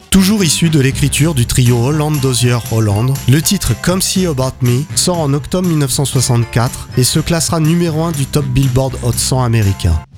Toujours issu de l'écriture du trio Holland-Dozier-Holland, le titre Come See About Me sort en octobre 1964 et se classera numéro 1 du top Billboard Hot 100 américain.